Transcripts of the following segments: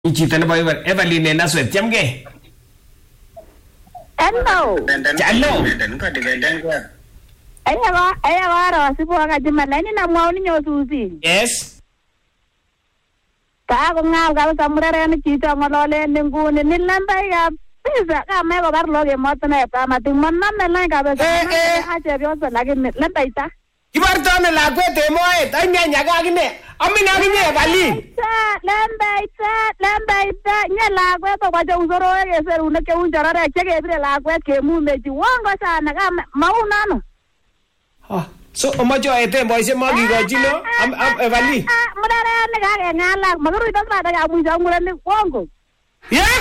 Chito nebo Evelyn en Naswet chamgei. Hello. Hello. Aya waro sipo akajima laini na mwauni nyosusi. Yes. Ka ko ngao ka samurere ni chito ngolole nguni ni lamba ya pesa kama ko bar loge motna pa mating manna la ka ba ache byoso lakini lamba ita. Kibartone lakwet emoet anyanya kakine. Amina kinye bali. Lamba ita nya lakwet ko kwaje usoro yeseru ne ke unjarare cheke bire lakwet ke mumeji wongo sana kama maunano. So omoche aete boishe makikochi no Evelyn. Murere ne ka ngala maguruitos ba ta amuja murene wongo. Yeah?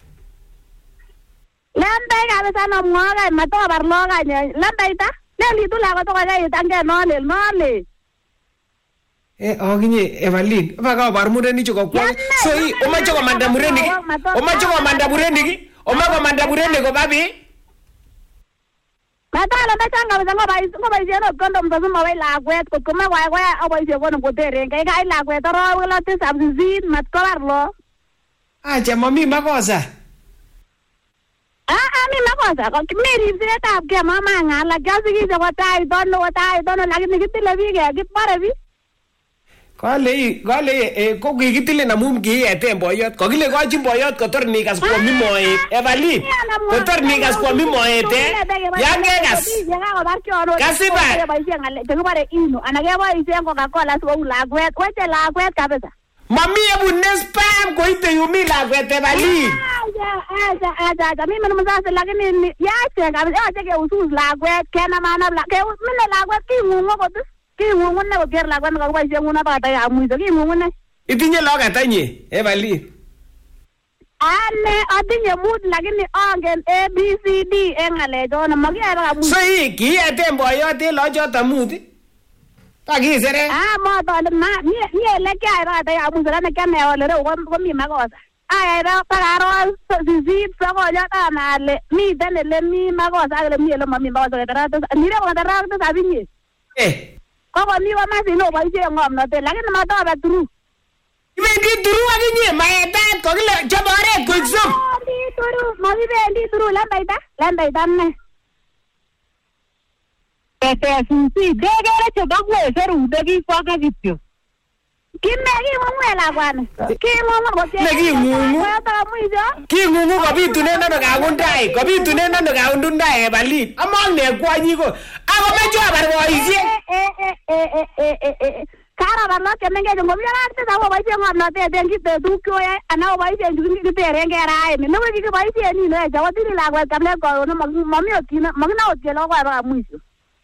Lamba ka sana mwaga mato bar loga lamba ita. Leli tu la ko to ka itange nole. Aginye Evelyn, baka bar mureni choko kwa. So omoche komanda mureni. Omoche komanda mureni. Omoche komanda mureni ko babi. Matala machanga ngo bai jeno kondo mbazo mawai lagwet ko kuma kwa abai je kono kotere ngai kai lagwet ro wala te sabzin mat ko barlo. Acha mami makosa. Mi makosa ko meri sire tab ke mama ngala gasi ki jo tai dono lakini kitile bige gipare bi. Kale ko kikitile na mum ki ete boyot. Kokile kochi boyot kotor nikas kwa mimoe. Evelyn. Kotor nikas kwa mimoe te. Yangekas. Kasiba. Tekubare ino. Anake boisien Coca-Cola sibo lagwet. Weche lagwet kabisa. Mami ebune spam koite yumi lagwet Evelyn. Aja. Mimi mzazi lakini yache kabisa. Yache ke usus lagwet. Kena maana mine lagwet kingungo kotis. Kingungun ne ko ger la kwan ko baisye nguna ba ta ya muizo kingungun ne itinye loga tanye Evelyn ane atinye mut lakini angen ABCD engale jona magiara ka mut so ki ete boyot e lojoto mut takisere mo to na ni ele kya ra ta ya muizo ne kame ole ro ko mi makosa ay ra para zizit sa ko ya ta na le mi denele mi makosa ale mi ele mami makosa ta ni re ko ta ra ta sabinye Koko niwa masi no ba ise ngomnote lakini matoba turu. Ibendi turu akinye maetat kokile chobore kuisum. Di turu, makibendi turu lamba ita ne. Tete susi degere chobakwe seru degi kwaka kityo. Kimeki mungwela kwana. Kimungu kote. Nekingungu. Kingungu kabitune nano kakundai. Kabitune nano kakundai Evelyn. Among ne kwanyi ko. Ako mecho abar boisye. Kara barlo kemenge jongo biara arte sawo baisye ngomnote dengi te tukyo ana baisye ngi tere ngera ene. Nebo ki baisye ni no jawati ni lagwa kamle ko no mami otina magna otelo kwa ba mwisho.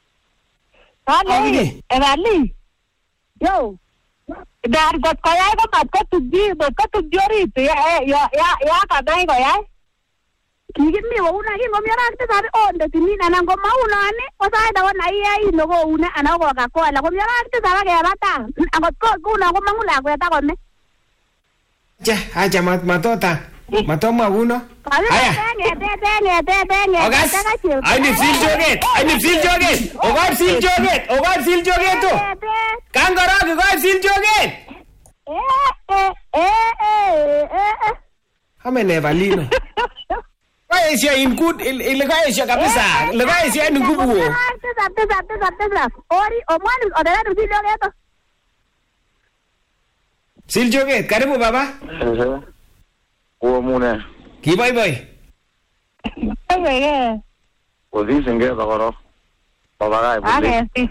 Ale Evelyn. Yo. Dar got kaya ko mat ko tujori te ya ka dai ko ya kigimi wo una ki ngomya rakte sabe onde tinina na ngoma una ne o sai da wana iya ino go una ana ko ka ko la ngomya rakte sabe ke bata angot ko una ko mangula ko ta ko ne aja matota matoma uno aya tenge ogas ani feel joget ogas feel joget to kangoro ko feel joget amene valino Kaisha in good ilikaisha kabisa ilikaisha ni nguvu tesa ori omwani odera feel joget feel joget karibu baba Mune. Kiboy. Odisenge bakoro. Babagai bule.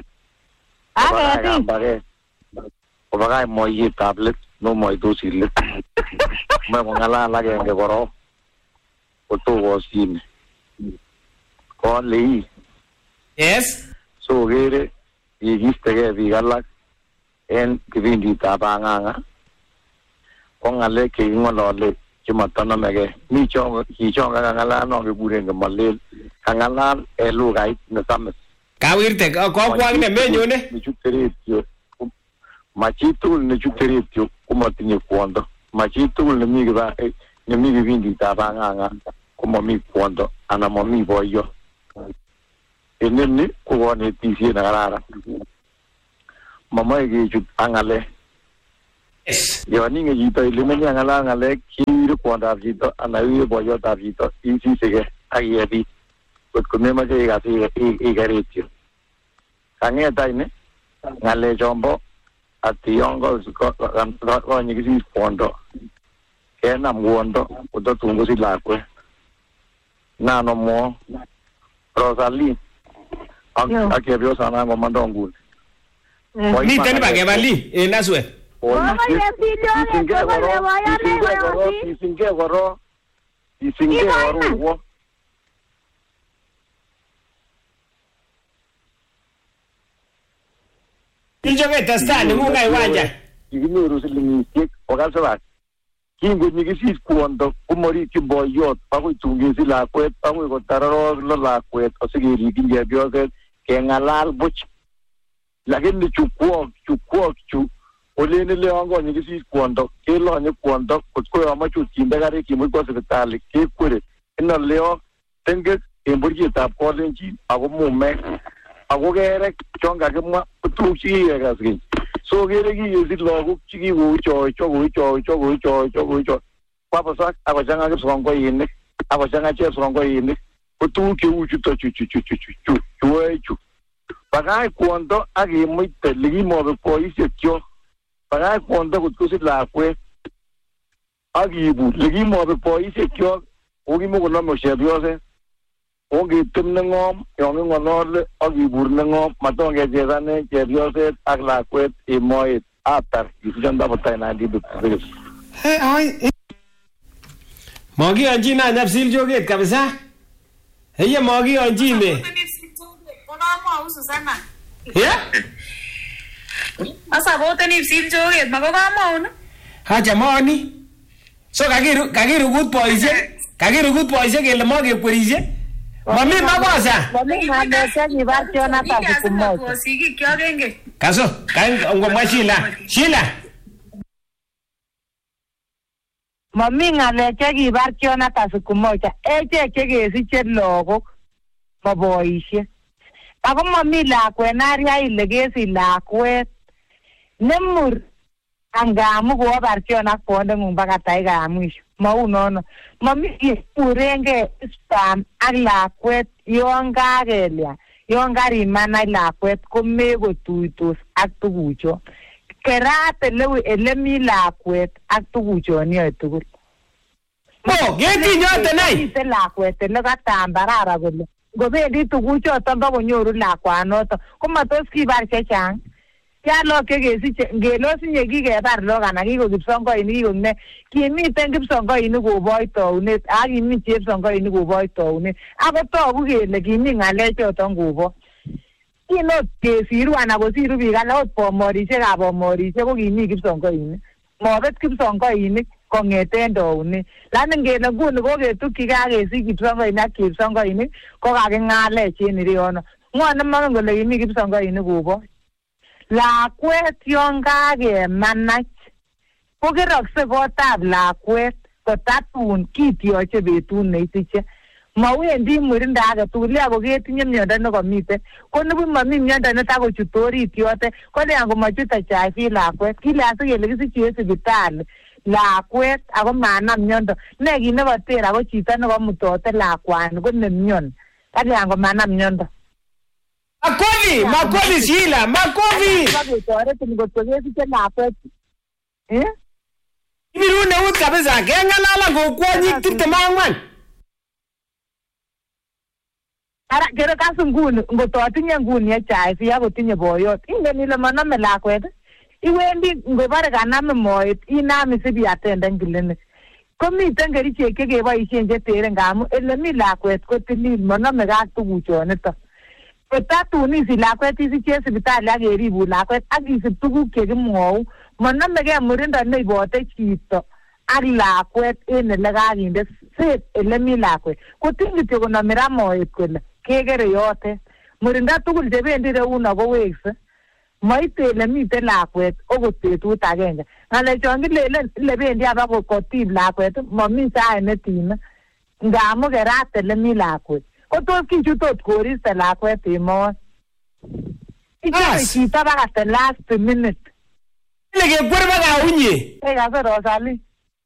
Babagai moyi tablet no moyi dosile. Ngala lagi nge boro. Oto wosin. Ko lei. Yes. So gere yigistege bigalak en kibindi tabanga. Ko ngale ke ngolole Jumatana mege mi chong ngala no ke buren ke malel ngala elu gai na sames kawirte ko kwang ne menyo ne mi chutere tio machitu ne chutere tio kuma tinye kwondo machitu ne mi ga ne mi vindi tabanga kuma mi kwondo ana mami boyo eneni ko ne tisi na rara mama ge chut angale Yes. Yon inge chito ile menye ng'alal ng'alek kiiri kwondab chito anan iiri boiyotab chito isisike ak iyebit kot ko memoche ikas iker kityo. Kang'et any ng'alechombo ati yon konyikisis kwondo kenam kwondo kotatun kosich lakwet. Nan omwou Rosaline ak chepyosanan komandoo nguni. Miten bakebali en Aswet. Isingee korok Ichobe testai neng'ung iwanja. Kikinyoru silingisiek okasibak. Kingonyikisis kwondo komorikyin boiyot akoi tun kesich lakwet akoi kotar arawek lo lakwet asikerikyin chepyoset keng'alal buch. Lakini chu kwok chu olen ile yon konyikisis kwondo kelonye kwondo kot ko yon moche kinde karik kimuch kwo sipitali kekwere inoleo tengek en buryetab Kolenjin ako mumek ako kerek chon kakimwa ko tuguk chekikekas keny. So kere kikesich lagok chekikowichowicho kwaposak akochang'a kipsongoinik akochang'a chepsongoinik ko tuguk cheu chuto chu. Bakach kwondo ak kemuite lekimobek boisiekyok. Bakach kwondo kot kosich lakwet ak kiibu lekimobek boisiekyok ko kimukonome chepyoset. Ongetem neng'om yon king'olole ak kibur neng'om maton kechesanen chepyoset ak lakwet en moet atar kisichon tabutai 1956. Mokiyonjin any Kipsilchoget kabisa. Eye mokiyonjin. Asapoteni Kipsilchoget makokamwaun. Hacha moni. So kakirukut boisiek. Kakirukut boisiek kele mokekwerishe. Mami makosa. Mami ng'alek kibar Jonathan Sikumoja. Sigikyok enge. Kaso, ngomwa Sheila. Mami ng'alek kibar Jonathan Sikumoja. Echek chekesiche lagok moboisiek. Ako mami lakwet naria ile kesich lakwet nemur angamu kobar Jonathan kwondeng'ung baka taikab mwisho. Maunono. Mami kurenge spam ak lakwet yon kakelya. Yon karimanach lakwet komekotuitos ak tugucho. Kerat elemi lakwet ak tuguchon yoe tugul. Ketinyote nai. Miten lakwet elekatambarara kole ngobendi tuguchoton bakonyoru lakwanoton komatos kibar chechang. Lagok chekesiche ngelosinye kikebar lagok anan kiko kipsongoinik kikone kimiten kipsongoinik koboi taunet ak kimi chepsongoinik koboi taunet ako togu kele kimi ng'alechoton koboi. Kinot kesiru anan kosiru biik alak ot bomorisiekab bomorisiek ko kimi kipsongoinik. Mobet kipsongoinik kong'eten taunet. Lakini ngele nguni koketukyi kakesich kipsongoinik ak chepsongoinik ko kaking'alech en ireyono. Ng'o nemongen kole kimi kipsongoinik koboi? Lakwet yon kakemanach ko kerokse kotab lakwet kotatun kityoche betut neisiche. Mawendi murindo age tugul ako ketinye miondo nekomiten. Ko nibu mami miondo netakochut orit yote kolean komochute HIV lakwet. Kile asikele kisiche en sipitali lakwet ako manam miondo. Ne kit nekoter ako chito nekomutote lakwani ko nemioni. Kalean komanam miondo. Makofi Sheila, makofi. Ibirun eut kabisa, keng'alala kou kwonyik 24. Ara kere kas nguni ngototinye nguni HIV akotinye boyot. Ingen ile manome lakwet. Iwendi ngobare kaname moet inam isibi attenden clinic. Komiten kerichek chekeboisien chetere ngamu ele mi lakwet kotilil manome ak tuguchonito. Kotatun isich lakwet isiche sipitali ak keribun lakwet ak isip tuguk chekimwou monomegei murindo neibote chito ak lakwet en ele kakinde set ele mi lakwet kotin kityo konome ra moet kole kekere yote murindo tugul chebendi reuno kowekse moite ele miten lakwet okot betut agenge ng'alechon kilelen ile bendi abakotib lakwet momi sait netime ngamu kerat ele mi lakwet. Kotos kichutot koristo lakwet en moet. Ichobe chito baka the last minute. Lege kwerba ka unye. Kase Rosalie.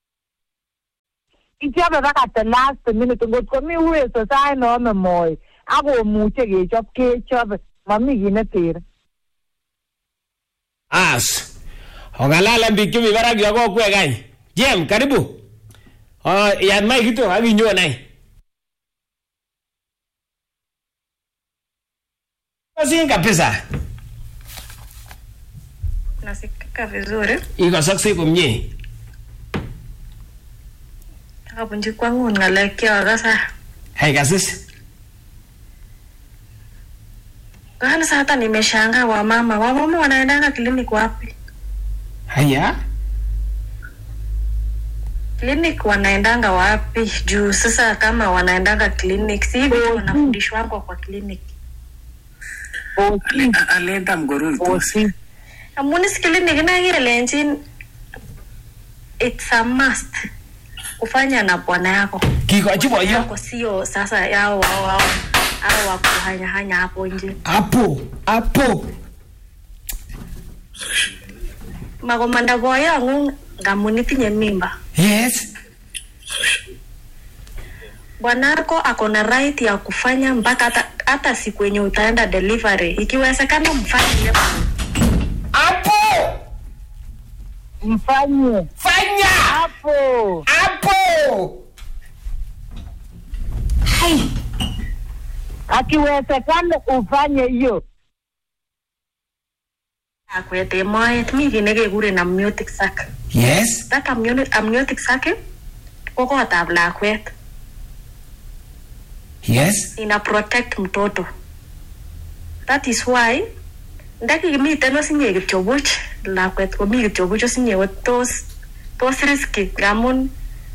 Ichobe baka the last minute ngot komi uwezo sai no me moy. Ako muche kechobe. Mami ginetir. As. Ongalala mbiki mibaraki yako kwe gai. Jem, karibu. Ya mai kitu aginyo nai. Nasikika pesa. Nasikika vizuri. Iko saksi kumnye. Akapunji kwangu ngalekea kasa. Hai kasis. Kana hata nimeshangaa wamama wanaendanga kliniki wapi? Haya. Kliniki wanaendanga wapi? Juu sasa kama wanaendanga kliniki si hivi wanafundishwa kwa kliniki. Aleta mgorul. Amuni kliniki na ile lenjin it's a must. Kufanya na bwana yako. Kiko achibo yo. Yako sio sasa yao au wakuhanya hapo nje. Hapo. Magomanda boya ngu ngamuni tinye mimba. Yes. Bwanako akona right ya kufanya mpaka hata siku yenye utaenda delivery. Ikiwezekana mfanye leo. Hapo. Mfanye. Fanya. Hapo. Hai. Akiwezekana ufanye hiyo. Akwete moet mi ginege gure na amniotic sac. Yes. That amniotic sac koko tabla kwet. Yes. Ina protect mtoto. That is why ndaki mi teno sinye kityobuch la kwet ko mi kityobuch sinye wetos risky gamun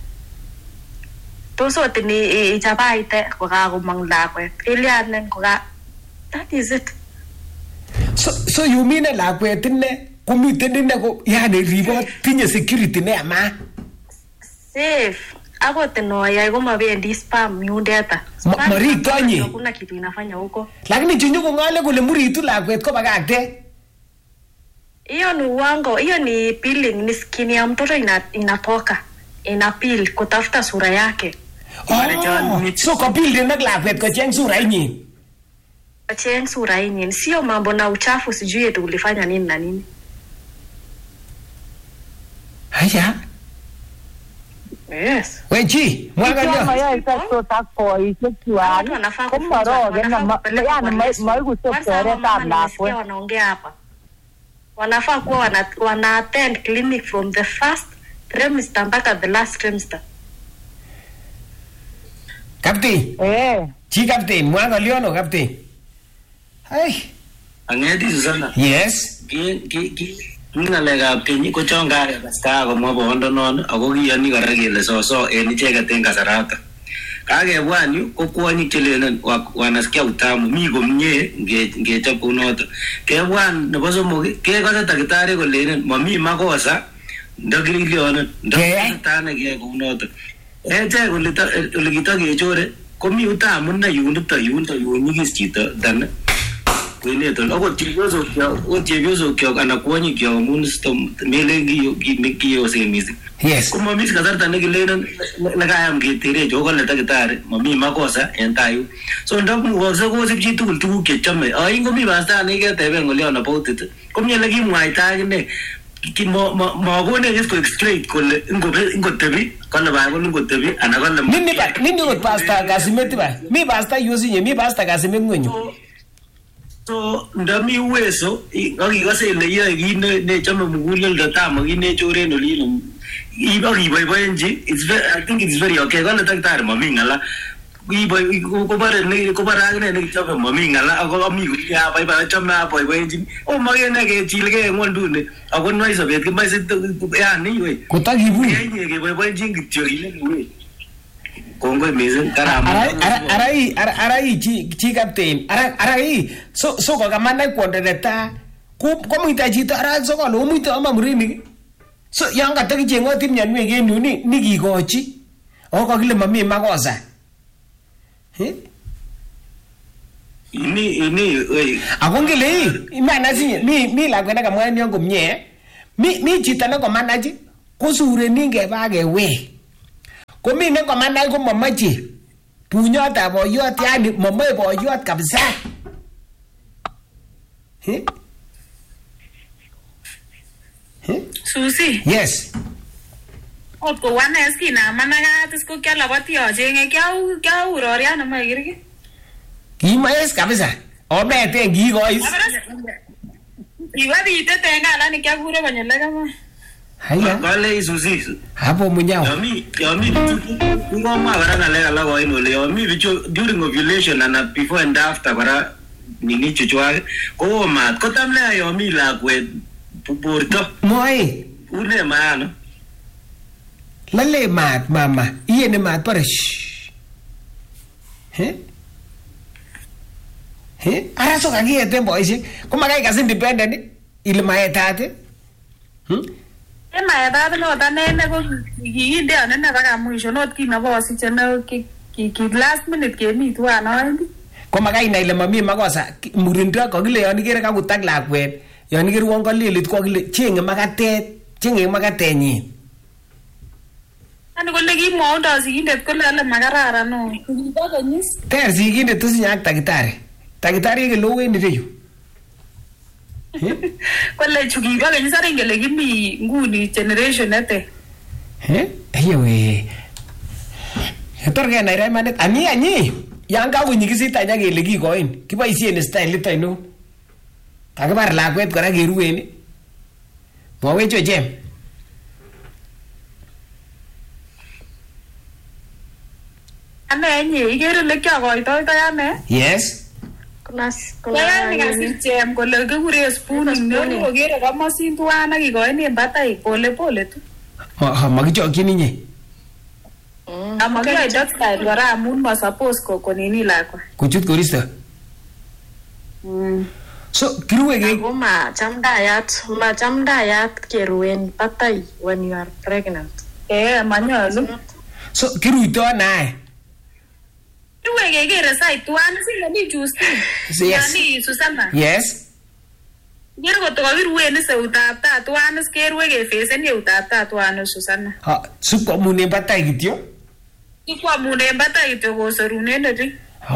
tos otini ichabaite ko ka kumang lakwet. Ilianen ko ka. That is it. So you mean lakwet inne kumiten inne ko yani ribot tinye security ne ama safe akot noyai ko mabendi spam yundeta maritonyi hakuna kitu inafanya huko lakini chenye kongale kole muritu lakwet ko bakakte hiyo ni uongo hiyo ni peeling ni skin ya mtoto inatoka ina peel kutafuta sura yake so ko peel na lakwet ko cheng sura yenyewe Cheng sura yenyewe sio mambo na uchafu sijui yetu ulifanya nini na nini. Haya. Yes. Weji, mwaga ndio. Kama yeye sasa tako ikiwa kama roho na yani maigu sokere tabla kwa wanaongea hapa. Wanafaa kuwa wana attend clinic from the first trimester mpaka the last trimester. Captain. Chi captain, mwaga liono captain. Hey. Angeti Susanna. Yes. Ngalekab kenyi ko chongare basta ko mwa bondo non ako kiyani kora kele soso en icheket en kasarata. Kakebwan yu ko kwonyik chelenen wanasikia utamu mi komie ngechop kunoto. Kebwan nebo somok kekose daktari kolenen mami makosa ndakilionen ndakitane ke kunoto. Eche ole kitakechore komi utamu na yundo yunyikis chito dan kweneto akot chepyosok kyok anan kwonyik kyok amun melen kiyo semising. Yes. Komami kasarta nekilenen nekayam keterech ako kole takitari mami makosa en tayu. So ndamukokse kosip chitugul tuguk chechome. Ain komi pasta neketeben ng'olyon about it. Komi ole kimwaita akine makonech koek straight kole ingotebi kole Bible ingotebi anan kole nini kot pasta Kasimeti ba mi pasta yosinye mi pasta Kasimeti ngwenyu. So ndami uwezo akikose ile yoe kit nechome muguleldo tamo kit nechoren olino iboiboenji I think it's very okay kole daktari mami ng'ala kobore akine nekichobe mami ng'ala ako ami abaibai achome aboiboenjin makene kechilgei en ng'wonduni ako nwai sobet kimoe yani we kotakibur keboiboenjin kityo ile kongoi mising arai chi captain arai so ko kamana kwonde neta komuita chito arai sokol omuita ama murenik so yan katakichengotin mionwek en yu ni kikochi ako kakile mami makosa ini ako ngele imana sinye mi lakwet nekamwa en yon komie mi chito ne komanach kosureni ngeba kewe. Komi ne komanach ko mamache bunyotab boyot, yani mamae boyot kabisa. Susi. Yes. Ot ko wane skina managat isko kyalabati achenge kyaurorian ama kirki. Kimaes kabisa. Ometen kikois. Iwa bite tenga ni kyakure konyele kama. Haya. Kale Susi. Hapo munyao. Yomi ngoma bara ngale ala ko ino le yomi bicho during ovulation and before and after bara nini chuchwa ko mat ko tamle yomi lakwet borto. Moi. Une maano. Lale mat mama. Iye ne mat parish. Ara so kagiete boisi. Kuma kai kas independent ile maetate. Ema edad no tanene ko kiinde anene baka mwisho not kinabasi chena ki last minute kemi tuan aendi. Kuma kai na ile mami makosa murindo ko kile yon ikere kakutak lakwet. Yon ikere won kolelit ko kile chenge makatenyin. Ani kole kimwaundo sigindet kole ale makararan no. Kibo kenyis. Ter sigindet tusinye ak takitari. Takitari ke lowe ni reyu. Kole chukibo kenyis are ngele kimi nguni generation ete. Eyewe. Torke na ira manet ani yan ka kunyikisit anya kele kikoin. Kiboisien style ito ino. Kakibar lakwet kora keruen. Mowecho jem. Ane nye ikere le kyakoitoi ane. Yes. Kaya ni kasir jem kole kikure spooning ne kokere kamasin tuan akikoini batai pole tu. Makichokyin inye. Amakiyoe dot style kora amun ma suppose ko nini lakwa. Kuchut koristo. So kirue ke Ako machamdayat keruen batai when you are pregnant. Manyalu. so kiruito nae. Kirue kekere sait tuan sile ni Justi. Yes. Yani Susanna. Yes. Nyeri koto kakiruen seutab ta tuan kerue kefesen eutab ta tuan Susanna. Sipkoamunen batai kityo. Ikwamunen batai kityo kosorunen neti.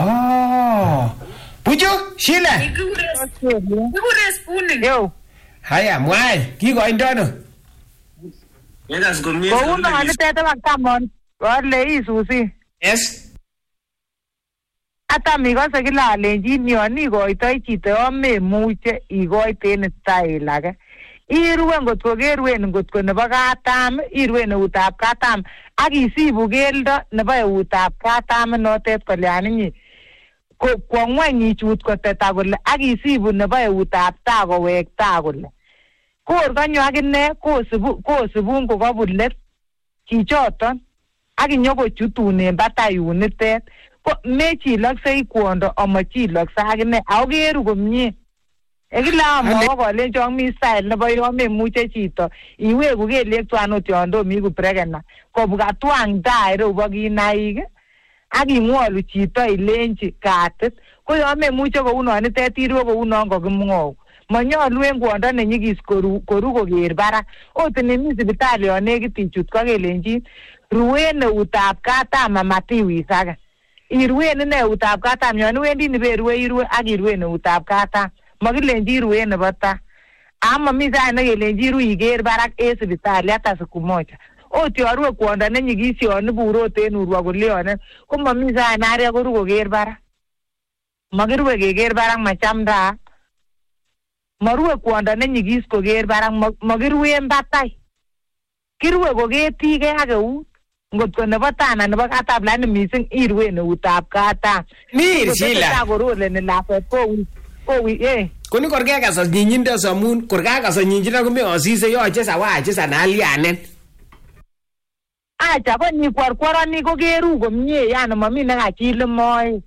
Pucho, Sheila. Kikure spooning. Yo. Haya, mwai, kikoindono. Yekas komie. Kouno alitete baktamon. Wale isusi. Yes. Ata mikose kila alenjin yon ikoitoi chito yon memuche ikoiten style age. Irue ngotko keruen ngotko nebo katam, iruen eutab katam ak isibu keldo nebo eutab katam notet kolyan inye. Kwa ngweny ichut koteta kole ak isibu nebo eutab ta kowek ta kole. Kor kanyo akine kosibun kokabulet chichoton ak inyokochutunen batayunitet. Ko mechiloksei kwondo amachilokse akine ako keru komie. Ekila amo kolen chong mi style nebo yon memuche chito iweku kelyek tuan ot yon tomo iku pregnant kobwa tuan tai reubo kinaik ak ing'olu chito ilenji katit ko yon memuche kounonitet irue kounon kokimwou. Manyolu en kwondo nenyikis koru koker barak. Ot nemi sipitali yon nekit ichut kokelenjin ruen eutab katam amatiwis age. Iruen ine eutab katam yon iwendi niberue irue ak iruen eutab katam. Makilenji irue nebo ta. Ama mi sait nekelenji iru iker barak en sipitali hata siku moja. Ot yon rue kwondo nenyikis yon ibure ot en urwokuleonen ko mami sait nare koru koker barak. Makirue keker barak machamdaat. Marue kwondo nenyikis koker barak makiruen batai. Kirue koketige ak eut. Ngotko nebo tana nebo katam lani mising iruen eutab katam. Mir Sheila. Koroleni lakwet kowi Koni korkekas anyinyindo amun korkakas anyinyindo komi asise yoche sawache sanalianen. Acha ko ni kwarkwarani ko keru komie yani mami nekachile moet.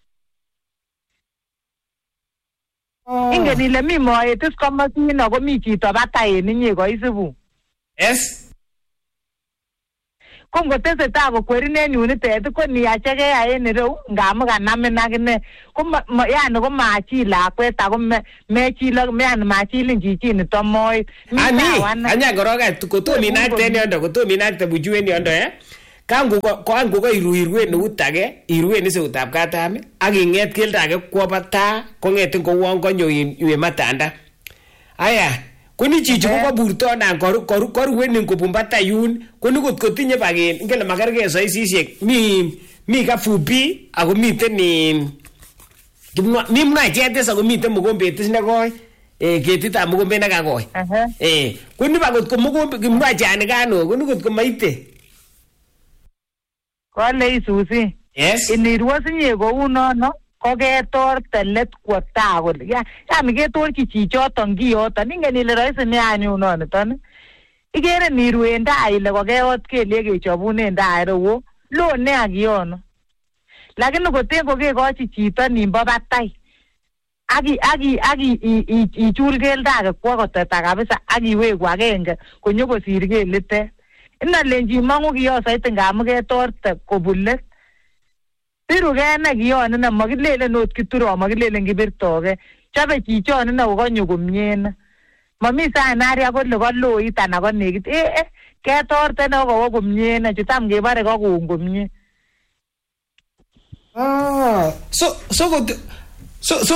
Ingen ile mi moet is komasin ako mi chito batai en inye koisibu. Yes. ko ngotesetai kokwerin en yunitet ko niyachekea en ireu ngamu kanamin akine ko yani ko machil lakwet ako mechil yani machilin chichin tomoit anya koroket kotominakte en yondo kotominakte buchu en yondo kangu ko iruen neut age iruen iseutab katam ak inget keldo age kwo bata kongetin kowon konyo iwe matanda aya koni chichi ko kaburto nan koruen kobun bata yun koni kotinye bagen ngele makerge saisisiek mi kafupi ako miten ni mi mnachetes ako miten mokombetis nekoi ketitab mokombet nekakoi koni bakot ko mokombe kimwachani kano koni kot ko maite kole isusi inirwosinye kou nono ko ketorte let kwo taa kole yani ketorchi chichoton kiyoton ingen ile rahisi nia nyunoniton ikere niruen taa ile kokeot kelyek kechobunen taa irewo lo nea kiyono lakini koten kokekochi chito nimbo batai aki ichul keldo ake kwo koteta kabisa akiweku agenge konyokosir kelitet inalenchi mangu kiyo saiti ngamu ketorte kobulet biru kene kiyon ina makilelen ot kituro makilelen kibirtoke chobe chichon ina kokanyo komyene mami sainaria kole kaloit ana konekit ketorte ne kowo komyene chutam kebare kokon komye so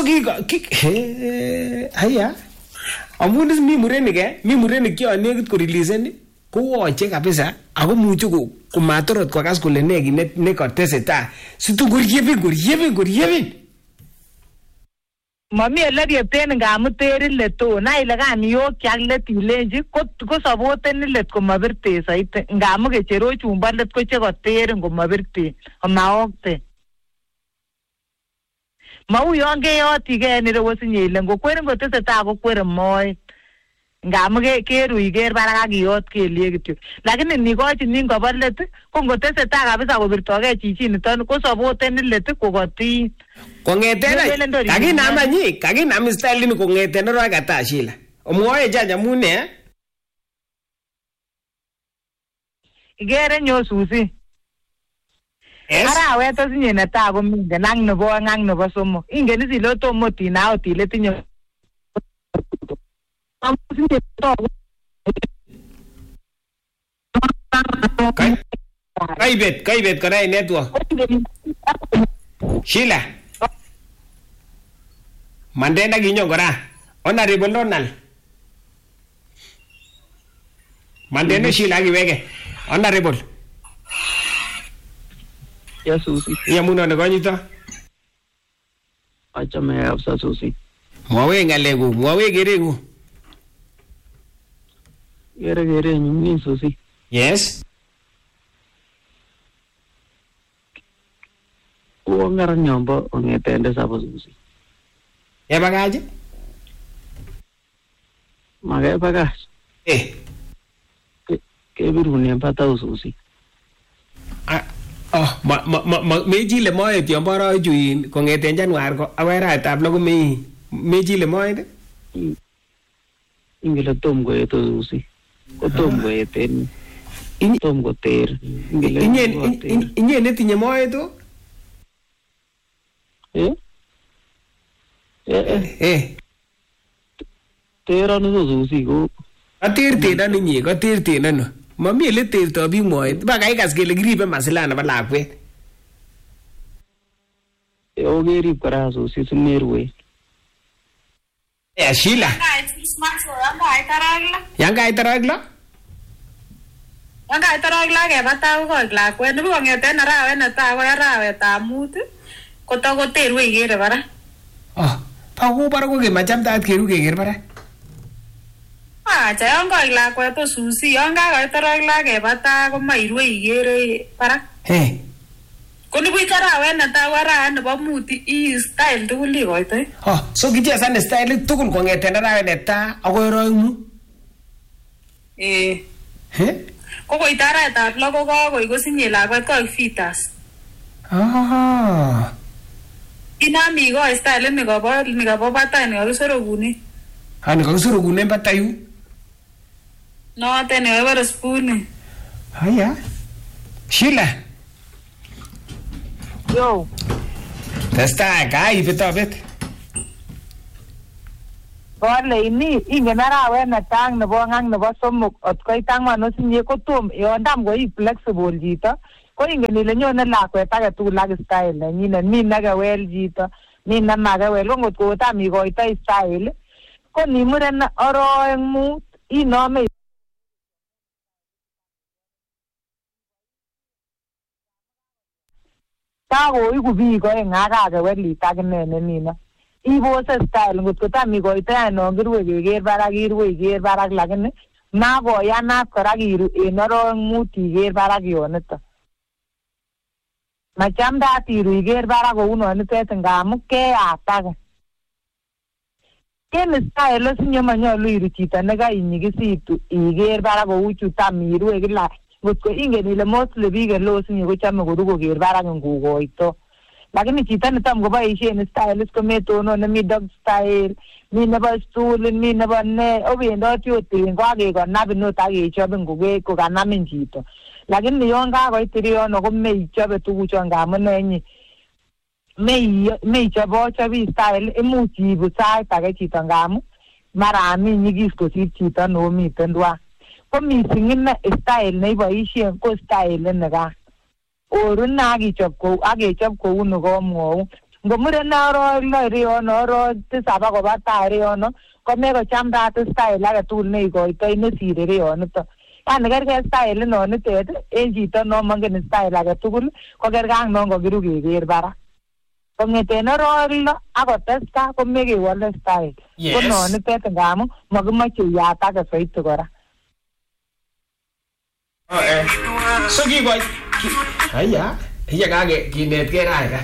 haya amun mi murenik kiyon nekit koreleasen kowache kabisa ako muche komatorot kokas kole neki nekateseta situ koryebin mami ele riepten ngamu terin leto na ile kan yokyak let ilenji ko saboten let komabirte saite ngamu kechero chumba let ko chekoterin komabirte amaokte mau yon keyoti ke nirewosinye ile ngokwerin koteseta kokwerin moet ngamu keruiker barak akiyot kelyek kityo lakini nikochin ningobo let ko ngotesetai kabisa kobirtogei chichiniton ko saboten let kokotin kongeten kakinam style ni kongeten ro akatashila omwoe janja mune igere nyosusi arawet osinye netai komingen ak nebo oeng ak nebo somok ingen isile otomo tina otile tinye kaibet kora network Sheila mandenda kinyo kora honorable Donald mandenda Sheila kiweke honorable Susi yamuno ne konyito achame kabisa Susi mwawe ngalegu mwawe geregu Gere nyumni Susi. Yes. Ngara nyombo ongetende sabo Susi. Bagaje? Magai bagaj. Kebirune mpata Susi. Mejile moet yon baro juin kongeten Januar ko aweratab lo ko mejile moet. Ingele tom go eto Susi. Kotom go eten. Tom go ter. Inye netinye moet o? Terano Susi go. Katerten ninyi, katerten ano. Mami ele terto biik moet. Baka ikas kele kiribe masilana ba lakwet. Ogerib kora Susi sinerwe. Sheila. Yang kait aragla? Yang kait aragla keba tau koik lakwet. Nibu kongeten arawet netai akoi arawetab mut kotakoterwe ikere bara. Ako bara ko kemachamtaat keru keker bara. Acha yon koik lakwet to Susi yon kakait aragla keba tai komairwe ikere bara. Konibu arawet netai akoi arawet nebo mut style tugul ikoitoi. So kichesan style tugul kongeten arawet netai akoi arawet mut. Ko koit arawetab lo ko kakoi kosinye lakwet koik fetus. Inami ko style ni kobo batai ni kakisorokune. Ni kakisorokune batai yu? Note ni kebore spoon. Haya. Sheila. Yo. Testai kai bitobit. Kole ini ingen arawet netang nebo ngang nebo somok ot koit angwan osinye kotom yondam koi flexible chito ko ingen ile nyone lakwet age tugul ak style nenyinet mi nekewel chito mi nemakewel ko ngot kotam ikoitoi style ko nimuren oroek mut inome takoiku biik oeng akakewelit akine nemino ibose style ngot kotam ikoitoi non kirue keker barak irue iker barak lakini makoyanat kora kiru en oroek mut iker barak yonito machamdat iru iker barak kounonitet ngamu keyatake ken style osinye manyolu iru chito nekainyikisitu iker barak kou chutam irue kila ngot ko ingen ile mostly biik ele osinye kochome koru koker barak ngukoito lakini chito netam koboisien styles kometonon mi dog style mi nebo stool mi nebo ne obendoti oten ko akekonabin ot akechobin kokanamin chito lakini yon kakoit iryono ko meichobe tuguchon ngamun enyi meichobochobi style imuch ibu sait age chito ngamu mara ami nyikis kosir chito nomiten twan ko missing ine style neiboisien ko style nekaa orun akechop kou nekomwou ngomuren oroek lo iryono oroek tisab akoba tai iryono komekochamdat style age tugul neikoitoi nesire iryonito yani kergei style inonitet en chito nomongen style age tugul ko kergei ak non kokiru keker barak kong'eten oroek lo akotesta komekewole style ko nonitet ngamu makimoche iyatake soiti kora. So kikoit aya kage kinetkei raika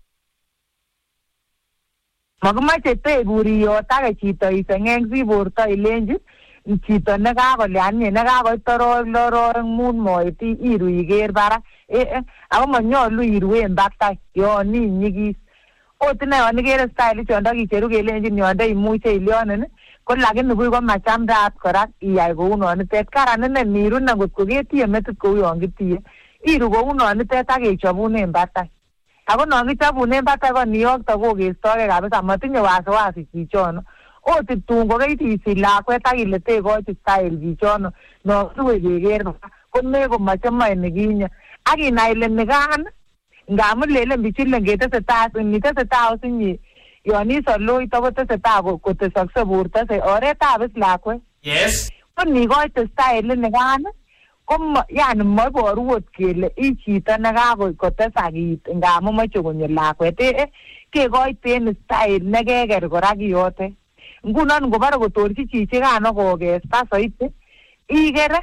makimoche teburiyot ake chito isengeng si borto ilenji chito nekakolyanyi nekakoit oroek mut moet iru iker barak ako manyolu iruen batai yon inyikis ot ine yon ikere style chon ndakicheru kelenjin yonde imuche ilyonin ko lakini buch komachamdat kora iyai kounonitet karan ine nirune ngot ko ketie metit kou yon kitie iru kounonitet akechobunen batai ako non kichobunen batai ko niyokto kokestogei kabisa matinye wasiwasi chichono ot tun kokeit isich lakwet akile tekochi style chichono non rue keker ko mekomoche nikinye akinai ile nikan ngamun lelen bichu nitesetai osinye yon isoloito kotesetai kotesokse borto oretab is lakwet. Yes. Ko nikoite style nikan ko yani moiboru ot kele i chito nekakotesak it ngamun moche konyo lakwet kekoiten style nekeker kora kiyote ngunon ngobore kotorchi chichikano kokesta soiti ikere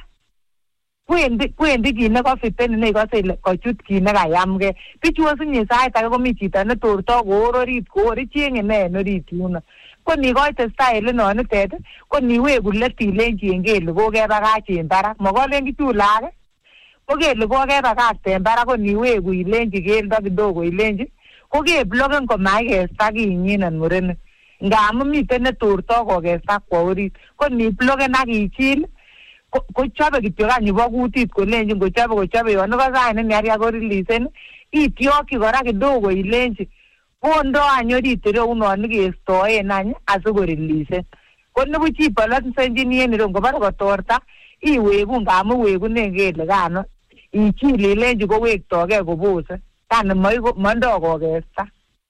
kwendi kit nekofiten neikose ile kochut kit nekayamgei bichu osinye sait age komi chito netorto koor orit koor icheng'e ne en orit yuno ko nikoite style inonitet ko niweku let ilenji en kele kokebakach en barak mokolen kichule age ko kele kokebakakte en barak ko niweku ilenji keldo kidogo ilenji ko kebloken komaikesta kinyinet murenik ngamun miten netorto kokesta kwo orit ko nibloken ak ichil kochobe kityo any ibo kutit kolenjin kochobe yon ikose nearia korilisen ityokyi kora kidogo ilenji kondo any orit ireunon kestoen any asikorilisen ko nibuch ipolonsenjini en ireu ngobore kotorta iweku ngamun wekunen kele kano ichil ilenji kowektogei kobose yani mondo kokesta.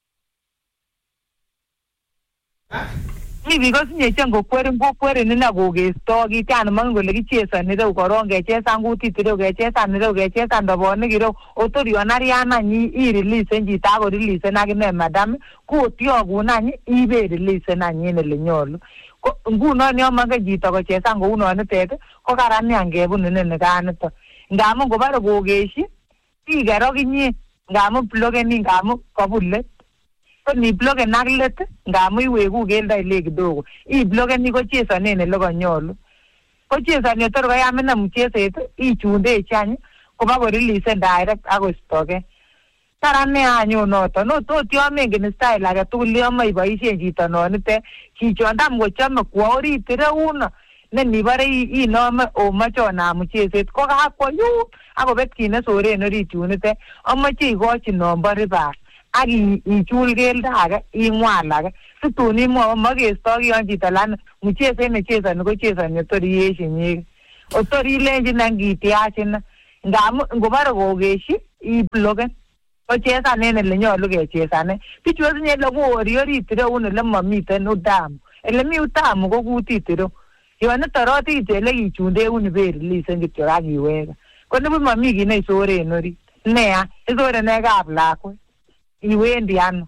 Mi biik osinye chen kokwerin ine kokesto kit yani mongen kole kichesoni ireu korong kechesan kutit ireu kechesan tobonik ireu otor yon arian any irilisen chito akorilisen akine madam kotyokun any iberilisen any en ele nyolu ko ngunon yon mongen chito kochesan kounonitet ko karan nia ngebun inenikanito ngamun ngobore kokeshi iker okinye ngamun blokeni ngamun kobule ko nibloken ak let ngamun iweku keldo ile kidogo iblokeni kochesonen ele konyolu kochesoni tor koyam ine mcheset ichundechi any koba korilisen direct akoistogei karan nea anyun noton ot yon mengen style age tugul yon moe iboisien chito nonitet chichon tam kochome kwo orit ireuno ne nibare inome omoche onam mucheset ko kakwo yu akobet kit ne soren orit yunite amoche ikochi nombo river ak ichul keldo age ing'wal age situn imwoe mokesto kiyon chito lani mucheset nechesoni ko chesoni tor iyeshinyek otor ilenjin angitiachin ngamu ngobare kokeshi ibloken kochesanen ele nyolu kechesane bichu osinye ele koori orit ireu ele momiten utamu ele mi utamu ko kutit ireu yon itoroti ele kichundeun iberilisen kityo ak iweke ko nibu momi kit neisoren orit neya isore ne kap lakwet iwendi ano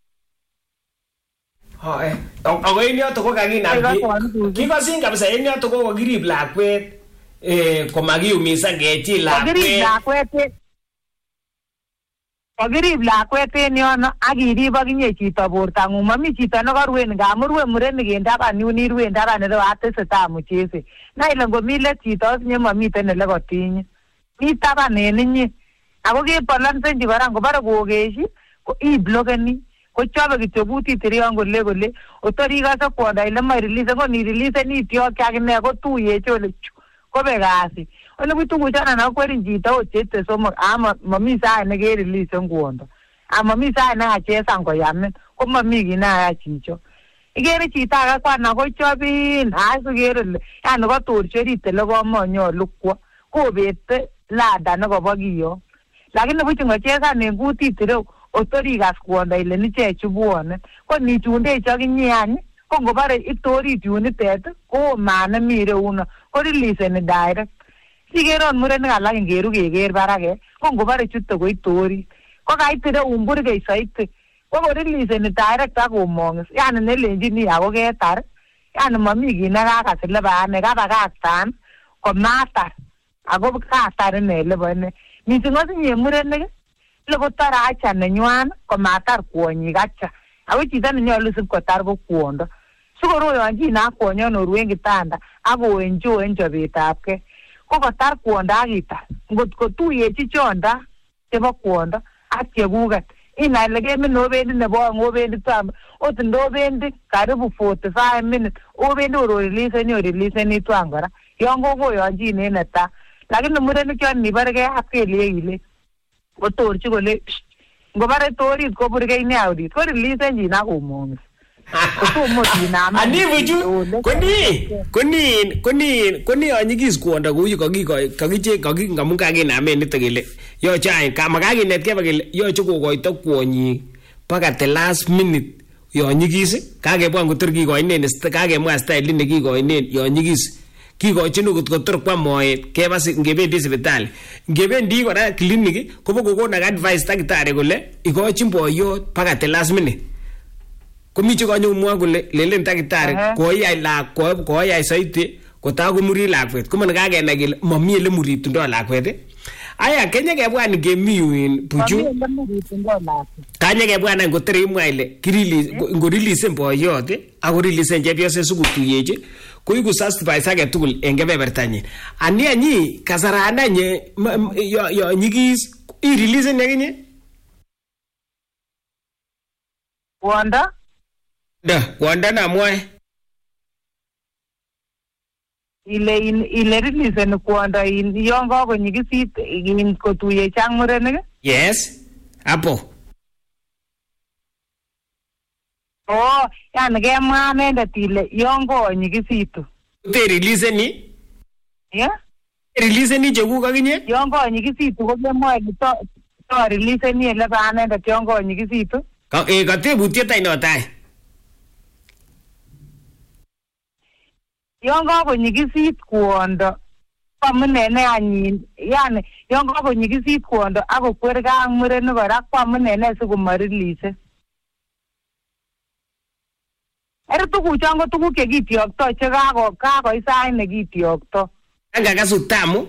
ako en yoto ko kakinam kikosin kabisa en yoto ko kokirib lakwet komakiumisan kechi lakwet kokirib lakwet en yono ak irib akinye chito bortang'ung mami chito nekoruen ngamun rue murenik en taban yun iruen taban ireu atesetai muchese na ile ngomi let chito osinye mamiten ele kotinye mi taban en inye ako kebalansenchi kora ngobare kokeshi ko iblokeni kochobe kityo kutit irion kole otor ikose kwondo ile moirilisen ko nirilisen ityoki akine kotuyeche ole kobe kasi ole butukuchana nakwerin chito ochete somok ama mami sai nekerilisen kwondo ama mami sai nakachesan koyamin ko mami kit naya chicho ikere chito ake kwana kochobin asikere ile yani kotorchi orit ele komonyolu kwo kobete lada nekobo kiyo lakini buch ngochesan en kutit ireu otor ikas kwondo ile nichechu bwone ko nichundechi akinye any ko ngobare itorit yunitet ko maana mi ireuno ko riliseni direct sikeron murenik alak ingeru keker barake ko ngobare chute ko itorit ko kait ireu burgei soiti ko riliseni direct ak komong'is yani nelenjini ako ketar yani mami kit nekakas ile baane kabakaktan komatar ako katar ine lebo ine mising osinye murenik ile kotar acha nenywan komatar kwonyik acha ako chito nenyolu sib kotar ko kwondo sikoroyonchin ak kwonyon oruen kitanda ak oenjoen chobetabke ko kotar kwondo akitar ngot kotuyechi chonda chebo kwondo ak chekuket inai ile kemin obendi nebo oeng obendi twam ot ndobendi karibu 45 minutes obendi oriliseni twam kora yon kokoyonchin en netaa lakini murenik chon nibargei ak kelyek ile kotorchi kole ngobare torit koburgei nea orit ko rilisenchin ak komong'is anibuchu koni anyigis kwondo kou ngamun kakinamen nito kele yoche any makakinetkei pa kele yoche kokoito kwonyik baka the last minute yon nyigis kakebwan kotor kikoinen kakemwa style nekikoinen yon nyigis kikochin okot kotor kwa moet keba ngebendi sipitali ngebendi kora clinic kobo kokonak advice daktari kole ikochin boyot baka the last minute komi chekanyomwa kole lelen daktari koyai soiti kotakomuri lakwet komana kakenai kele mami ele muritundoi lakwet aya kenye kebwan ngemiuin buchu kanye kebwan ngoter imwa ile ngorilisen boyot akorilisen chepyoset sikutuyechi koiku satisfice age tugul en kebebertanyin ani anyi kasarananye yo nyigis irilisen akinye wanda namwae ile rilisen kwondo yon kakonyigisit kotuyechi ak murenik yes hapo yani kemwa anendet ile yon konyigisitu teriliseni teriliseni chekuk akinye yon konyigisitu ko kemwoe toriliseni ele ba anendet yon konyigisitu katebutiet ainotai yon kakonyigisit kwondo kwamune ne anyin yani yon kakonyigisit kwondo akokwergei ak murenik kora kwamune ne sikomarilise tukuchon ko tukuk chekityoktoi che kakoi sait nekityoktoi angakasu utamu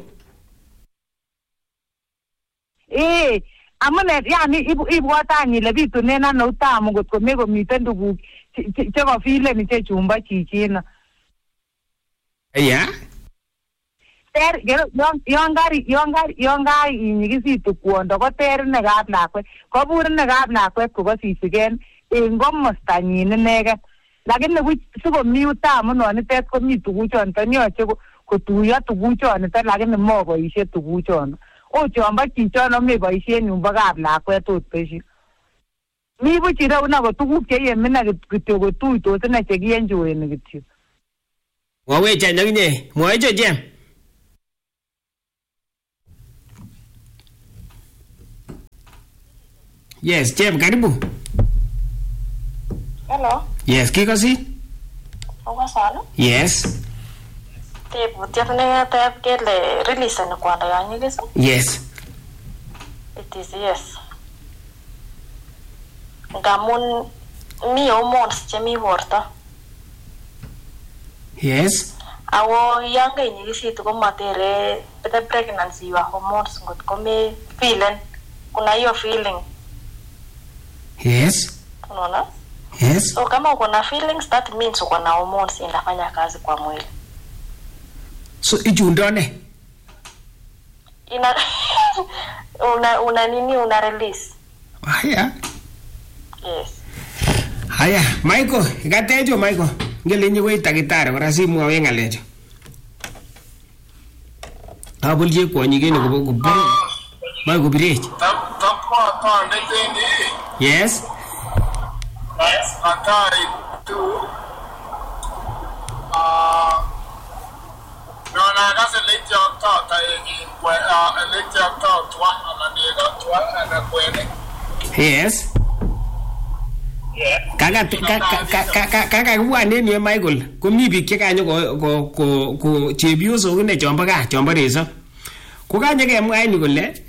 amune yani ibwatany ile bitunen ano utamu ngot ko mekomiten tukuk chekofilen chechumbo chichino ya yon kari inyigisitu kwondo ko ter inekab lakwet kobur inekab lakwet kokosisigen en komostanyin inegen lakini buch sikomi utamu nonitet komi tuguchon tani yoche kotuiyo tuguchonitet lakini mo boisie tuguchon chombo chichon mi boisiet nyumbo kap lakwet ot beshi mi buch ireu na ko tuguk cheyemina kityo kotuitos ine chekienjoyeni kityo. Wawecha nyakinye mwoicho Jem. Yes, Jem, karibu. Hello. Yes, kikosi? Okasana? Yes. Tebutiet neketeb kele releaseni kwanda yon nyikis? Yes. It is yes. Ngamun mi hormones chemi borto. Yes. Ako yon kainyikisitu komatere the pregnancy your hormones ngot kome feeling kuna hiyo feeling. Yes. Unaona? Yes. So kama uko na feelings that means uko na hormones inafanya kazi kwa mwili. So ichundone? una nini una release. Haya. Yes. Haya, Michael, gatejo Michael. Ngele nyewe takitari kora simu awe ngalecho. Abulje kwa nyingine kubiri. Mai kubiri. Tapwa ndeteni. Yes. Yes, atari tu. No na kase late out ta kwa late out twa na ndega twa na kwene. Yes. Kaka kuwane ni Michael komi biik chekanyo ko chepyoso kune chombo gaa chombo reso kokanye kemwa ni kole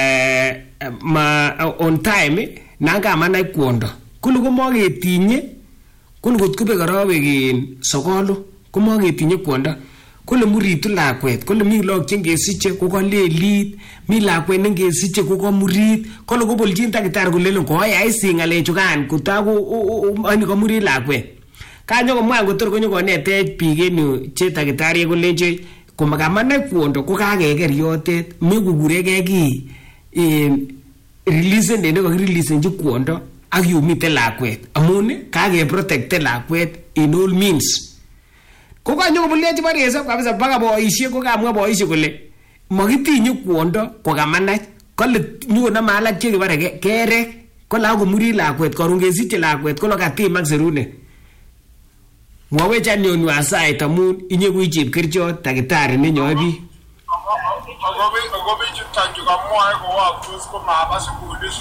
ma on time nanga manai kwondo kulu komaketinye kulu kotkobe korowek in sokolu komaketinye kwondo kole muritu lakwet kole mi lok chengesiche kokalelit mi lakwet nengesiche kokamurit kole kobolchin takitari kolelen koyai singalechu kan kotago ani komurit lakwet kanyo komwa kotor konyo konetech biik en yu che takitari kolenje komakamane kwondo ko kakeker yotet mekugurege ki release ne ko release nji kwondo ak yu miten lakwet amun kakeprotect lakwet in all means. Kokanyo kobulechi baresa kabisa baka boisie kokamwa boisie kole makitinye kwondo kokamanach kole nyona malak che kibare kerek kola komuri lakwet karun kesiche lakwet kola katimak serune mwawecha nyonu asait amun inye ku chepkerichot takitari nenyoe biik agobe chutanju kamwae ko wakus ko maba sikulis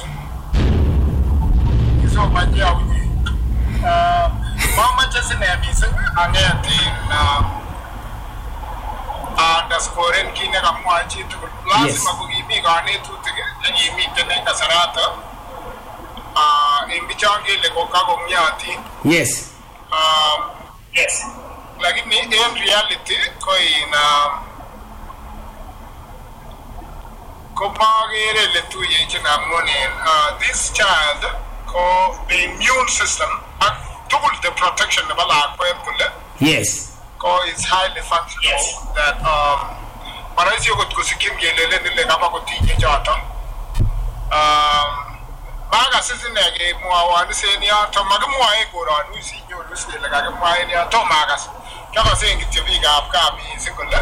iso bajia uji mama chesine mising angeti na underscore kine kamwae chitu lazima kukimi kanetutik yimiten en kasarata imbichange le kokako myati. Yes. Yes. Lakini in reality ko ina kopagere le tuye china moni this child ko the immune system double the protection of la kwekule. Yes. Ko is highly functional. Yes. That parasi ko kusikim yelele nile kama ko tinye jata. Baga sisi nege muawani seni ato magmua ego ran usi nyo lusi le ga muai ni ato magas kaka sengi tibiga apka mi sikole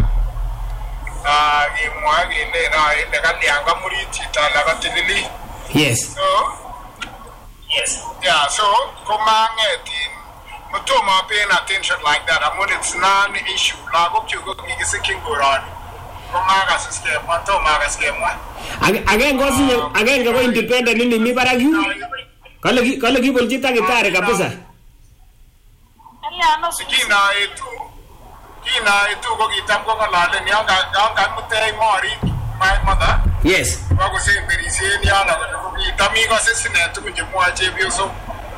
ge muai ge le na le ga lianga muri tita la ga tilili. Yes. So yes. Yeah, so komangeti mutoma paying attention like that. I mean it's non issue la go chugo ngi siking go ran komaga system ato magas ke mwa agenge ko independent ni mi barak yu kale kibolchi takitari kabisa kina etu ko kitam ko ngale ni anga mutei mori my mother. Yes. Ko se perisi ni ala ko kitami ko sesine tu kunje mwa chebio so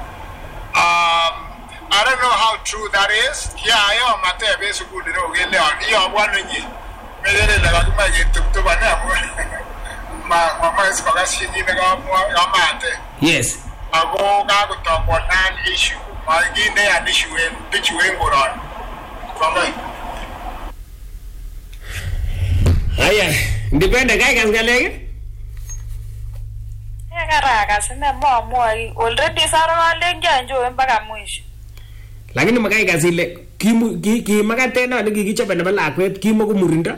I don't know how true that is. Yeah, I am mate be so good no gele ya wanu ni melele la kuma yetu bana mama is kwa shi ni ga mate. Yes. Ago ga ko to ko nan issue ma gi ne an issue en bichu en goran mama aya ndipende kai kan galege karakas ine mo already saro lenja njo mpaka mwisho Lakini makai kasile ki makateno nikikichobe nebo lakwet kimo ko murindo.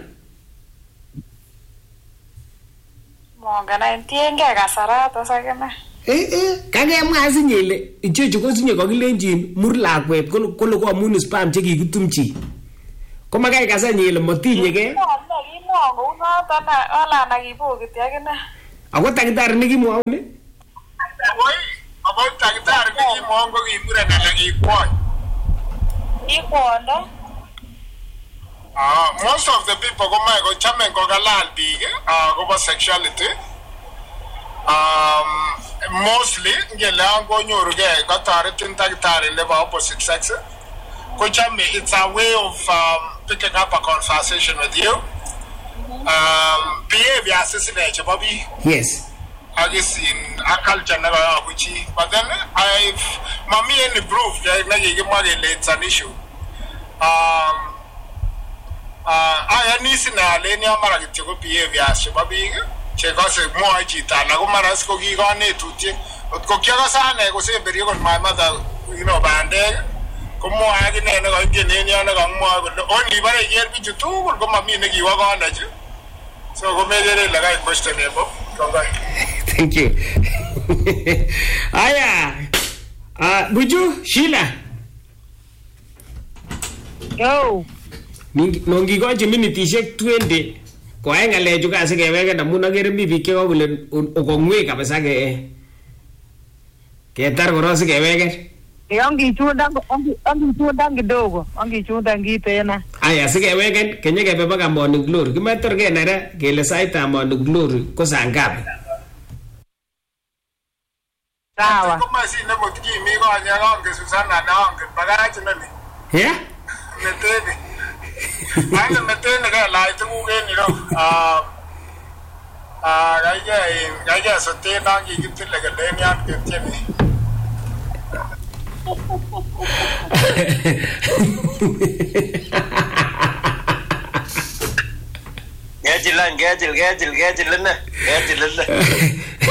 Mongana tiengee kasarato sakena. Kakemwa asinye ile ichechu ko sinye kakilenjin mur lakwet kole ko amun spam chekikitumchi. Ko makai kasanye ile motinyege. Kimwong kou noton ala nakibokiti akine. Ako takitari nikimwong ni? Ako takitari nikimwong ko kimuren ala kikwony. Kikwondo. Most of the people komae kochame kokalal biik akobo sexuality. Mostly ngele angonyorugei kotoretin takitari nebo opposite sex. Kochame it's a way of picking up a conversation with you. Behavior sisine chebo biik. Yes. Agisin a culture never abuchi. But then mami any proof nekikimwa kele it's an issue. Ayani sinaleni amara kityo ko behavior chebo biik chekose mwoe chito ala ko mara ko kikonetutiet. Ko kiakasane kosemberi kon my mother bandek komwoe akine nekakingen yon nekamwoe kole onibore iker bichu tugul komami nekiwo konechu. So komekere ile kai question ebo. Thank you. Aya. Buju Sheila. Yo. Nongikochi minitishek 20 koai ngalechu kasikeweke amun akere mi biik chekakole okong'wei kabisa ketar korok sikeweke. Angichundan kidogo, angichundan kitena. Aya sikeweke kenyekebe baka Morning Glory. Kimetor kenere kele saitab Morning Glory ko saa ngapi? Sawa. Komashine kotkimi konye konge Susanna naonge bakach nani. Yeah? Meteni. Ane meteni kelach tuguk en ireu. Kaikai soten angikitile kelen yan ketieni. Gejil ine.